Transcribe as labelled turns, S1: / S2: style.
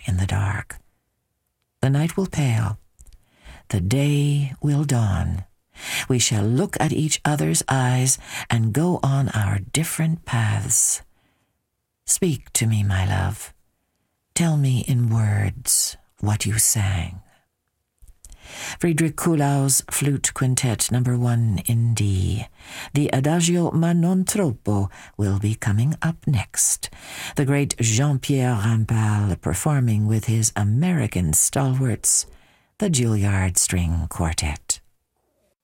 S1: in the dark. The night will pale. The day will dawn. We shall look at each other's eyes and go on our different paths. Speak to me, my love. Tell me in words what you sang. Friedrich Kuhlau's Flute Quintet No. 1 in D. The Adagio ma non troppo will be coming up next. The great Jean-Pierre Rampal performing with his American stalwarts, the Juilliard String Quartet.